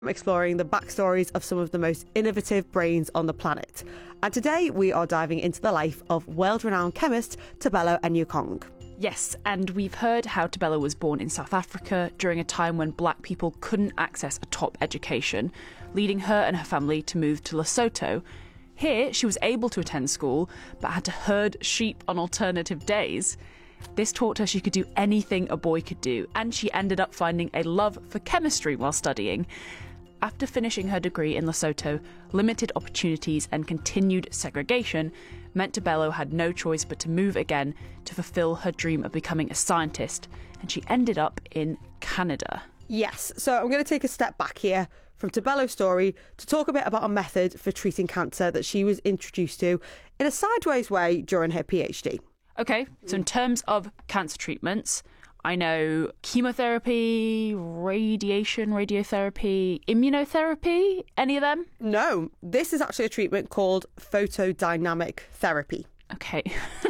exploring the backstories of some of the most innovative brains on the planet. And today we are diving into the life of world-renowned chemist Tebelo Eniokong. Yes, and we've heard how Tebelo was born in South Africa during a time when black people couldn't access a top education, leading her and her family to move to Lesotho. Here, she was able to attend school, but had to herd sheep on alternative days. This taught her she could do anything a boy could do, and she ended up finding a love for chemistry while studying. After finishing her degree in Lesotho, limited opportunities and continued segregation meant Tebelo had no choice but to move again to fulfill her dream of becoming a scientist, and she ended up in Canada. Yes, so I'm going to take a step back here from Tebelo's story to talk a bit about a method for treating cancer that she was introduced to in a sideways way during her PhD. Okay, so in terms of cancer treatments, I know chemotherapy, radiation, radiotherapy, immunotherapy, any of them? No, this is actually a treatment called photodynamic therapy. Okay,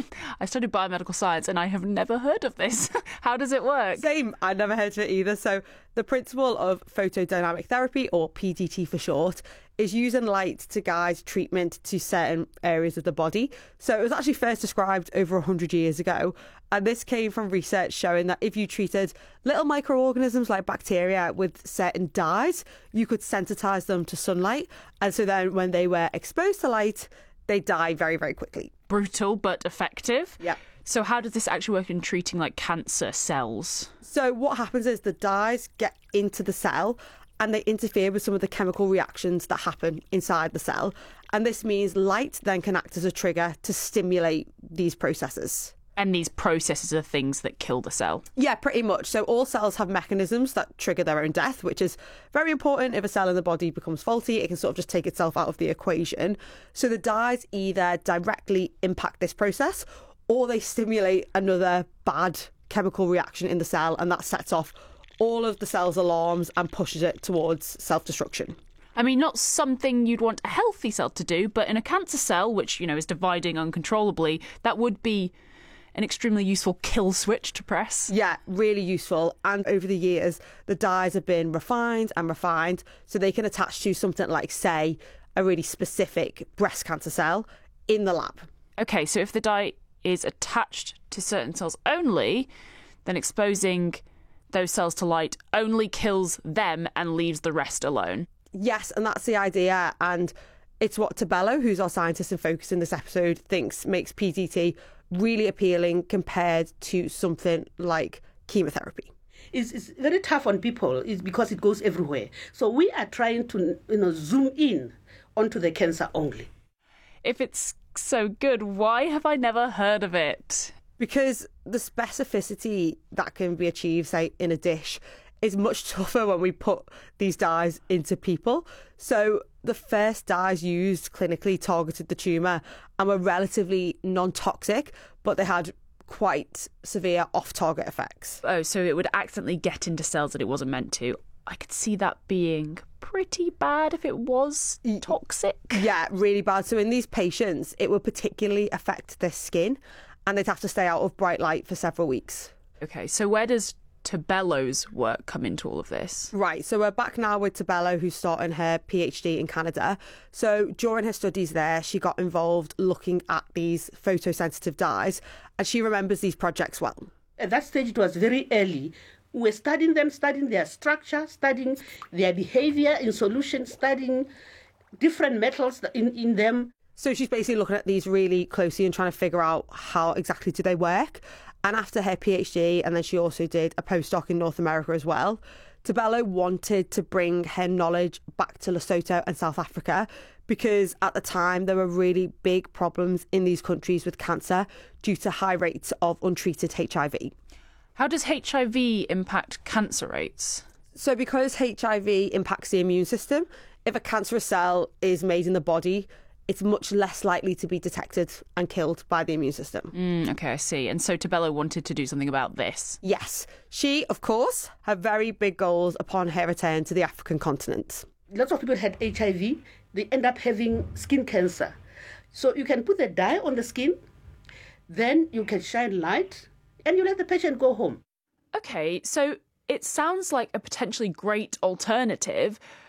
I studied biomedical science and I have never heard of this. How does it work? Same, I never heard of it either. So the principle of photodynamic therapy, or PDT for short, is using light to guide treatment to certain areas of the body. So it was actually first described over 100 years ago. And this came from research showing that if you treated little microorganisms like bacteria with certain dyes, you could sensitize them to sunlight. And so then when they were exposed to light, they die very, very quickly. Brutal but effective. Yeah. So how does this actually work in treating like cancer cells? So what happens is the dyes get into the cell and they interfere with some of the chemical reactions that happen inside the cell. And this means light then can act as a trigger to stimulate these processes. And these processes are things that kill the cell? Yeah, pretty much. So all cells have mechanisms that trigger their own death, which is very important. If a cell in the body becomes faulty, it can sort of just take itself out of the equation. So the dyes either directly impact this process or they stimulate another bad chemical reaction in the cell, and that sets off all of the cell's alarms and pushes it towards self-destruction. I mean, not something you'd want a healthy cell to do, but in a cancer cell, which, is dividing uncontrollably, that would be an extremely useful kill switch to press. Yeah, really useful. And over the years, the dyes have been refined and refined so they can attach to something like, say, a really specific breast cancer cell in the lab. Okay, so if the dye is attached to certain cells only, then exposing those cells to light only kills them and leaves the rest alone. Yes, and that's the idea. And it's what Tebelo, who's our scientist in focus in this episode, thinks makes PDT really appealing compared to something like chemotherapy. It's very tough on people is because it goes everywhere. So we are trying to zoom in onto the cancer only. If it's so good, why have I never heard of it? Because the specificity that can be achieved, say, in a dish is much tougher when we put these dyes into people. So the first dyes used clinically targeted the tumour and were relatively non-toxic, but they had quite severe off-target effects. Oh, so it would accidentally get into cells that it wasn't meant to. I could see that being pretty bad if it was toxic. Yeah, really bad. So in these patients, it would particularly affect their skin and they'd have to stay out of bright light for several weeks. Okay, so where does Tebelo's work come into all of this? Right, so we're back now with Tebelo, who's starting her PhD in Canada. So during her studies there, she got involved looking at these photosensitive dyes, and she remembers these projects well. At that stage, it was very early. We were studying them, studying their structure, studying their behavior in solution, studying different metals in them. So she's basically looking at these really closely and trying to figure out how exactly do they work. And after her PhD, and then she also did a postdoc in North America as well, Tebelo wanted to bring her knowledge back to Lesotho and South Africa because at the time there were really big problems in these countries with cancer due to high rates of untreated HIV. How does HIV impact cancer rates? So because HIV impacts the immune system, if a cancerous cell is made in the body, it's much less likely to be detected and killed by the immune system. Okay, I see. And so Tebelo wanted to do something about this. Yes. She, of course, had very big goals upon her return to the African continent. Lots of people had HIV. They end up having skin cancer. So you can put the dye on the skin, then you can shine light, and you let the patient go home. Okay, so it sounds like a potentially great alternative,